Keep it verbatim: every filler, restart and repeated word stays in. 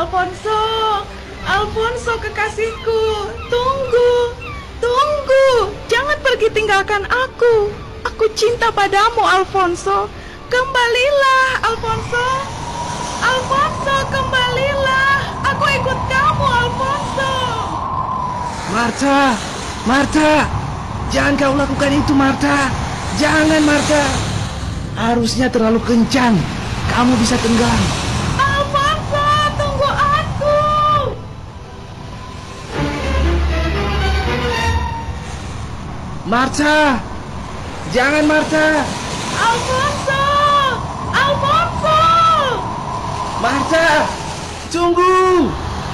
Alfonso, Alfonso kekasihku, tunggu, tunggu, jangan pergi tinggalkan aku. Aku cinta padamu, Alfonso. Kembalilah, Alfonso. Alfonso, kembalilah. Aku ikut kamu, Alfonso. Martha, Martha, jangan kau lakukan itu, Martha. Jangan, Martha. Arusnya terlalu kencang. Kamu bisa tenggelam. Alfonso, tunggu aku. Martha, jangan, Martha. Alfonso, Alfonso. Martha, tunggu.